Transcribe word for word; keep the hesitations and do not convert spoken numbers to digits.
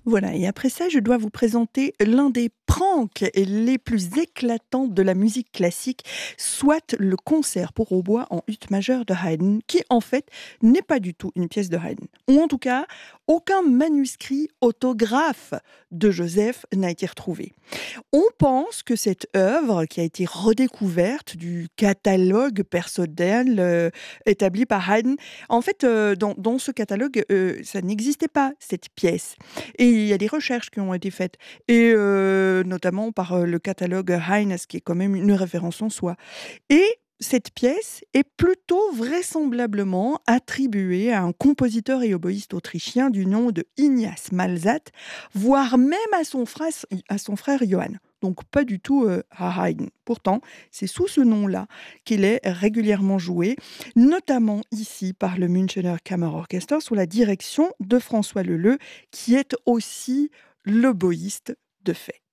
Voilà, et après ça, je dois vous présenter l'un des pranks les plus éclatants de la musique classique, soit le concert pour hautbois en ut majeur de Haydn, qui en fait n'est pas du tout une pièce de Haydn. Ou en tout cas, aucun manuscrit autographe de Joseph n'a été retrouvé. On pense que cette œuvre, qui a été redécouverte du catalogue personnel euh, établi par Haydn, en fait, euh, dans, dans ce catalogue, euh, ça n'existait pas, cette pièce. Et il y a des recherches qui ont été faites, et euh, notamment par euh, le catalogue Haydn, ce qui est quand même une référence en soi. Et cette pièce est plutôt vraisemblablement attribuée à un compositeur et oboïste autrichien du nom de Ignaz Malzat, voire même à son frère, à son frère Johann. Donc pas du tout euh, à Haydn. Pourtant, c'est sous ce nom-là qu'il est régulièrement joué, notamment ici par le Münchener Kammerorchester sous la direction de François Leleu, qui est aussi l'oboïste de fait.